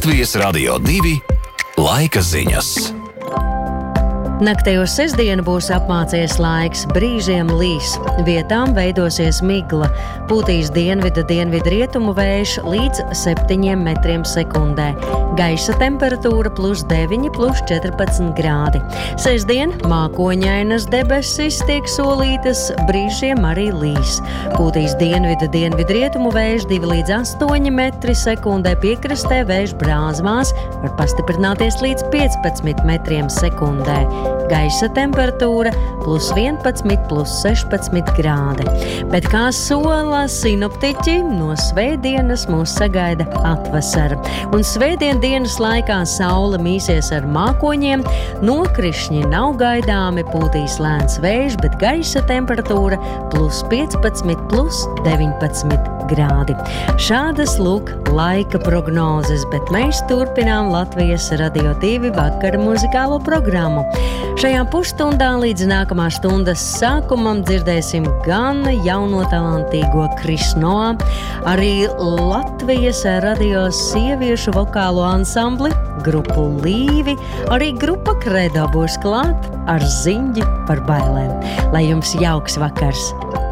Latvijas Radio 2 laika ziņas. Naktī uz sestdienu būs apmācies laiks, brīžiem līs, vietām veidosies migla, pūtīs dienvidu-dienvidrietumu vējš līdz 7 metriem sekundē. Gaisa temperatūra +9, +14 grādi. Sestdien mākoņainas debesis tiek solītas, brīžiem arī līs. Pūtīs dienvidu-dienvidrietumu vējš 2 līdz 8 metri sekundē, piekrastē vējš brāzmās var pastiprināties līdz 15 metriem sekundē. Gaisa temperatūra +11, +16 grādi. Bet kā sola sinoptiķi, no svētdienas mūs sagaida atvasara. Un svētdien dienas laikā saule mīsies ar mākoņiem, nokrišņi nav gaidāmi, pūtīs lēns vējš, bet gaisa temperatūra +15, +19 grādi. Šādas lūk laika prognozes, bet mēs turpinām Latvijas Radio 2 vakara muzikālo programmu. Šajā pusstundā līdz nākamā stundas sākumam dzirdēsim gan jauno talantīgo Krisnoa, arī Latvijas radio sieviešu vokālo ansambli, grupu Līvi, arī grupa Kredo būs klāt ar ziņģi par bailēm. Lai jums jauks vakars!